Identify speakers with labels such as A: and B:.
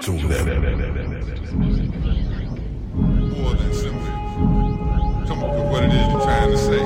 A: Tune in.
B: More than simply come up with what it is you're trying to say.